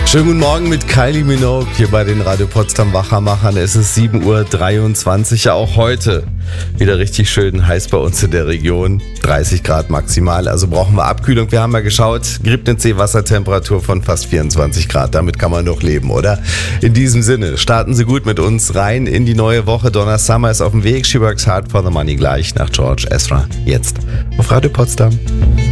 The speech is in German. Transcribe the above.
Schönen guten Morgen mit Kylie Minogue hier bei den Radio Potsdam Wachermachern. Es ist 7:23 Uhr, ja auch heute wieder richtig schön heiß bei uns in der Region. 30 Grad maximal, also brauchen wir Abkühlung. Wir haben ja geschaut, Griebnitzsee Wassertemperatur von fast 24 Grad. Damit kann man noch leben, oder? In diesem Sinne, starten Sie gut mit uns rein in die neue Woche. Donna Summer ist auf dem Weg. She works hard for the money gleich nach George Ezra. Jetzt auf Radio Potsdam.